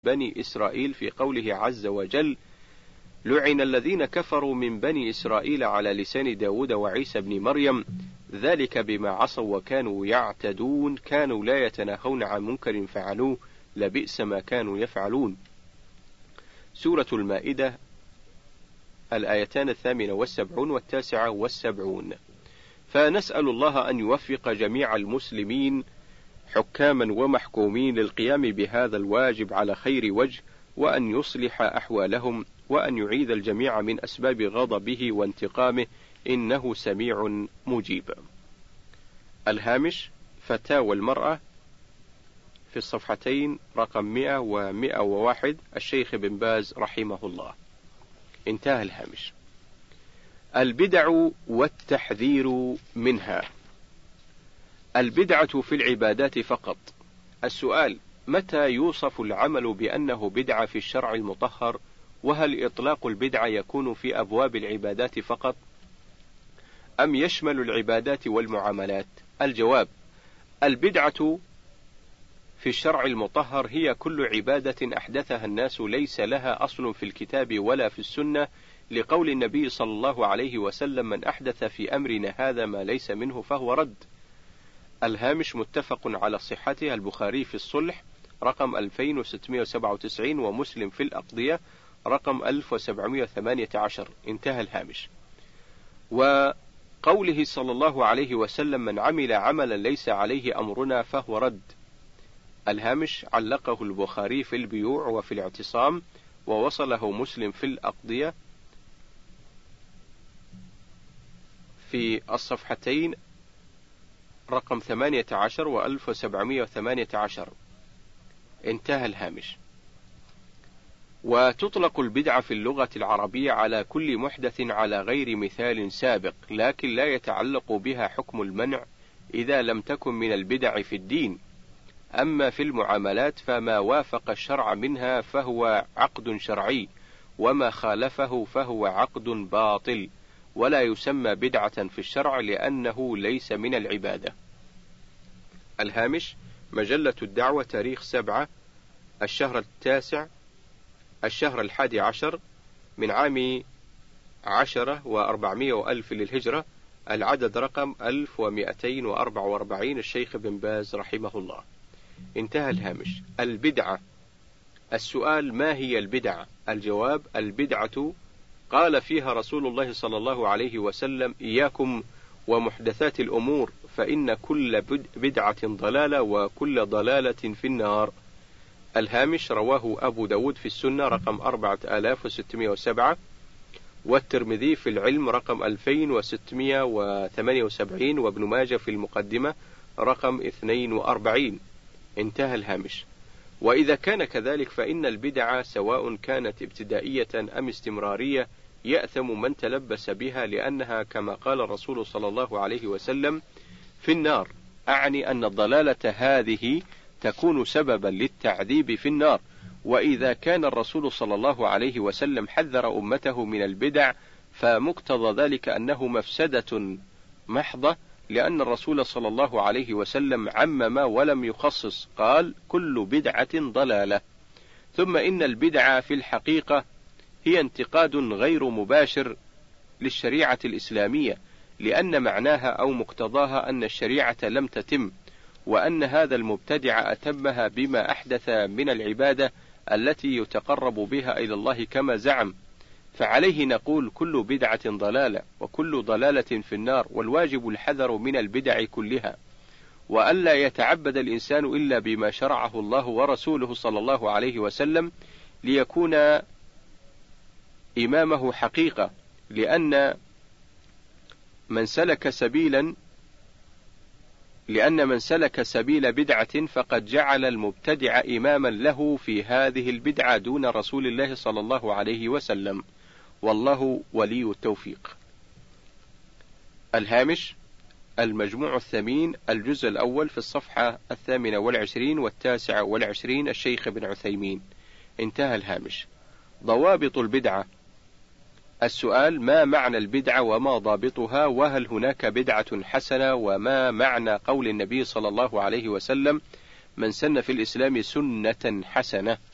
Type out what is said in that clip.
بني إسرائيل في قوله عز وجل: لعن الذين كفروا من بني إسرائيل على لسان داود وعيسى بن مريم ذلك بما عصوا وكانوا يعتدون كانوا لا يتناهون عن منكر فعلوه لبئس ما كانوا يفعلون. سورة المائدة الآيتان 78 و79. فنسأل الله أن يوفق جميع المسلمين حكاما ومحكومين للقيام بهذا الواجب على خير وجه، وأن يصلح أحوالهم، وأن يعيذ الجميع من أسباب غضبه وانتقامه، إنه سميع مجيب. الهامش: فتاوى المرأة في الصفحتين رقم 100 و101 الشيخ بن باز رحمه الله. انتهى الهامش. البدع والتحذير منها. البدعة في العبادات فقط. السؤال: متى يوصف العمل بأنه بدعة في الشرع المطهر؟ وهل إطلاق البدعة يكون في أبواب العبادات فقط أم يشمل العبادات والمعاملات؟ الجواب: البدعة في الشرع المطهر هي كل عبادة أحدثها الناس ليس لها أصل في الكتاب ولا في السنة، لقول النبي صلى الله عليه وسلم: من أحدث في أمرنا هذا ما ليس منه فهو رد. الهامش متفق على صحته، البخاري في الصلح رقم 2697 ومسلم في الأقضية رقم 1718. انتهى الهامش. وقوله صلى الله عليه وسلم: من عمل عملا ليس عليه أمرنا فهو رد. الهامش علقه البخاري في البيوع وفي الاعتصام، ووصله مسلم في الأقضية في الصفحتين رقم 18 و 1718. انتهى الهامش. وتطلق البدعة في اللغة العربية على كل محدث على غير مثال سابق، لكن لا يتعلق بها حكم المنع إذا لم تكن من البدع في الدين. أما في المعاملات فما وافق الشرع منها فهو عقد شرعي، وما خالفه فهو عقد باطل، ولا يسمى بدعة في الشرع لأنه ليس من العبادة. الهامش: مجلة الدعوة تاريخ 7 الشهر 9 الشهر 11 من عام 10 و400 وألف للهجرة، العدد رقم 1244 الشيخ بن باز رحمه الله. انتهى الهامش. البدعة. السؤال: ما هي البدعة؟ الجواب: البدعة قال فيها رسول الله صلى الله عليه وسلم: إياكم ومحدثات الأمور فإن كل بدعة ضلالة وكل ضلالة في النار. الهامش: رواه أبو داود في السنة رقم 4607 والترمذي في العلم رقم 2678 وابن ماجه في المقدمة رقم 42. انتهى الهامش. وإذا كان كذلك فإن البدعة سواء كانت ابتدائية أم استمرارية يأثم من تلبس بها، لأنها كما قال الرسول صلى الله عليه وسلم: في النار، أعني أن الضلالة هذه تكون سببا للتعذيب في النار. وإذا كان الرسول صلى الله عليه وسلم حذر أمته من البدع فمقتضى ذلك أنه مفسدة محضة، لأن الرسول صلى الله عليه وسلم عمم ولم يخصص، قال: كل بدعة ضلالة. ثم إن البدعة في الحقيقة هي انتقاد غير مباشر للشريعة الإسلامية، لأن معناها أو مقتضاها أن الشريعة لم تتم، وأن هذا المبتدع أتمها بما أحدث من العبادة التي يتقرب بها إلى الله كما زعم. فعليه نقول: كل بدعة ضلالة وكل ضلالة في النار، والواجب الحذر من البدع كلها، وألا يتعبد الإنسان إلا بما شرعه الله ورسوله صلى الله عليه وسلم ليكون إمامه حقيقة، لأن من سلك سبيل بدعة فقد جعل المبتدع إماما له في هذه البدعة دون رسول الله صلى الله عليه وسلم، والله ولي التوفيق. الهامش: المجموع الثمين الجزء الأول في الصفحة 28 و29 الشيخ بن عثيمين. انتهى الهامش. ضوابط البدعة. السؤال: ما معنى البدعة وما ضابطها؟ وهل هناك بدعة حسنة؟ وما معنى قول النبي صلى الله عليه وسلم: من سن في الإسلام سنة حسنة؟